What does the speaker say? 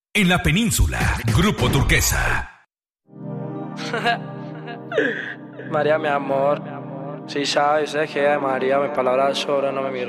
En la península, Grupo Turquesa. María, mi amor. Sí, sabes que María, mis palabras sobran, no me mires.